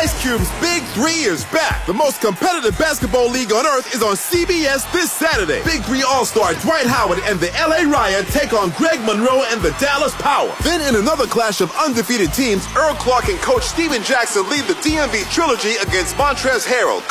Ice Cube's Big 3 is back. The most competitive basketball league on earth is on CBS this Saturday. Big 3 All-Star Dwight Howard and the LA Riot take on Greg Monroe and the Dallas Power. Then in another clash of undefeated teams, Earl Clark and coach Steven Jackson lead the DMV Trilogy against Montrezl Harrell,